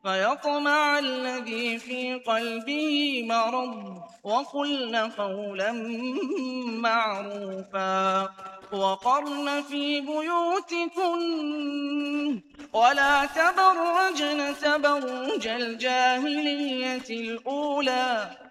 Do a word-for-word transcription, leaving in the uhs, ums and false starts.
فيطمع الذي في قلبه مرض وقلن قولا معروفا وقرن في بيوتكن ولا تبرجن تبرج الجاهلية الأولى